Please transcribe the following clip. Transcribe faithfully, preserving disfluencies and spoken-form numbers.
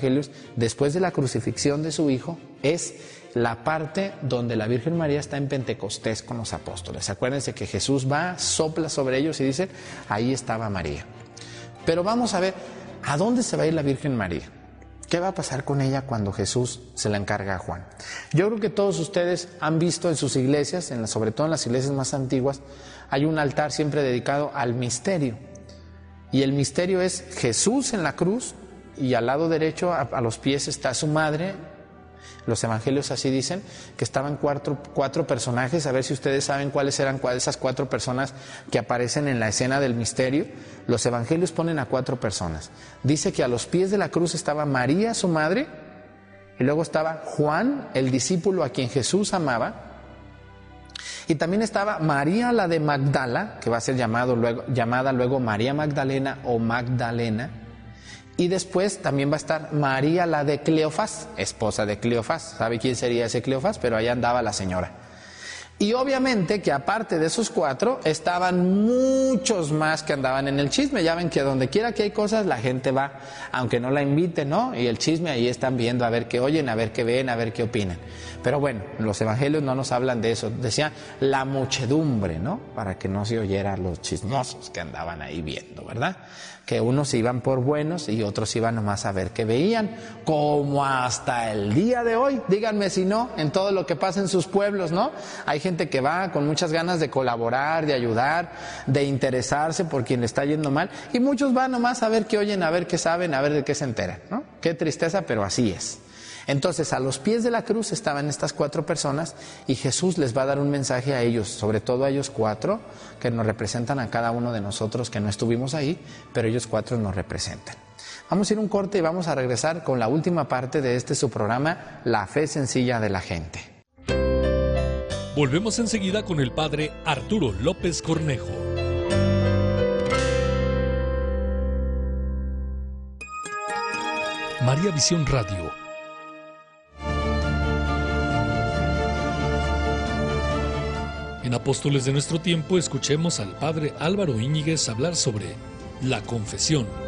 evangelios, después de la crucifixión de su hijo, es la parte donde la Virgen María está en Pentecostés con los apóstoles. Acuérdense que Jesús va, sopla sobre ellos y dice, ahí estaba María. Pero vamos a ver, ¿a dónde se va a ir la Virgen María? ¿Qué va a pasar con ella cuando Jesús se la encarga a Juan? Yo creo que todos ustedes han visto en sus iglesias, en la, sobre todo en las iglesias más antiguas, hay un altar siempre dedicado al misterio. Y el misterio es Jesús en la cruz y al lado derecho, a, a los pies, está su madre. Los evangelios así dicen, que estaban cuatro, cuatro personajes. A ver si ustedes saben cuáles eran cuáles esas cuatro personas que aparecen en la escena del misterio. Los evangelios ponen a cuatro personas. Dice que a los pies de la cruz estaba María, su madre, y luego estaba Juan, el discípulo a quien Jesús amaba, y también estaba María la de Magdala, que va a ser llamado luego, llamada luego María Magdalena o Magdalena. Y después también va a estar María la de Cleofás, esposa de Cleofás. ¿Sabe quién sería ese Cleofás? Pero ahí andaba la señora. Y obviamente que aparte de esos cuatro, estaban muchos más que andaban en el chisme. Ya ven que donde quiera que hay cosas, la gente va, aunque no la invite, ¿no? Y el chisme ahí están viendo a ver qué oyen, a ver qué ven, a ver qué opinan. Pero bueno, los evangelios no nos hablan de eso. Decían la muchedumbre, ¿no? Para que no se oyera los chismosos que andaban ahí viendo, ¿verdad? Que unos iban por buenos y otros iban nomás a ver qué veían, como hasta el día de hoy. Díganme si no, en todo lo que pasa en sus pueblos, ¿no? Hay gente que va con muchas ganas de colaborar, de ayudar, de interesarse por quien le está yendo mal, y muchos van nomás a ver qué oyen, a ver qué saben, a ver de qué se enteran, ¿no? Qué tristeza, pero así es. Entonces, a los pies de la cruz estaban estas cuatro personas y Jesús les va a dar un mensaje a ellos, sobre todo a ellos cuatro, que nos representan a cada uno de nosotros que no estuvimos ahí, pero ellos cuatro nos representan. Vamos a ir un corte y vamos a regresar con la última parte de este su programa, La Fe Sencilla de la Gente. Volvemos enseguida con el padre Arturo López Cornejo. María Visión Radio. En Apóstoles de nuestro tiempo escuchemos al padre Álvaro Íñiguez hablar sobre la confesión.